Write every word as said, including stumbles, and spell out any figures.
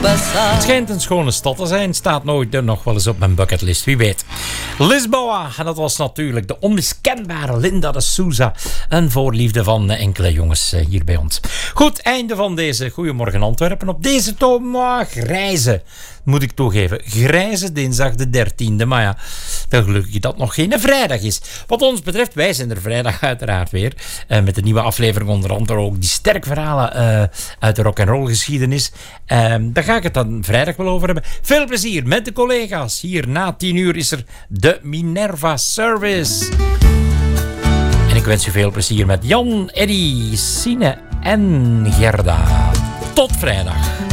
passar. Het schijnt een schone stad te zijn. Staat nooit er nog wel eens op mijn bucketlist. Wie weet. Lisboa. En dat was natuurlijk de onmiskenbare Linda de Souza. Een voorliefde van enkele jongens hier bij ons. Goed, einde van deze Goedemorgen Antwerpen. Op deze Thomas grijze, moet ik toegeven, grijze dinsdag de dertiende. Maar ja, dan gelukkig dat nog geen vrijdag is. Wat ons betreft, wij zijn er vrijdag uiteraard weer. Uh, met de nieuwe aflevering, onder andere ook die sterk verhalen uh, uit de rock'n'roll geschiedenis. Uh, daar ga ik het dan vrijdag wel over hebben. Veel plezier met de collega's. Hier na tien uur is er de Minerva Service. En ik wens u veel plezier met Jan, Eddy, Sine en Gerda. Tot vrijdag.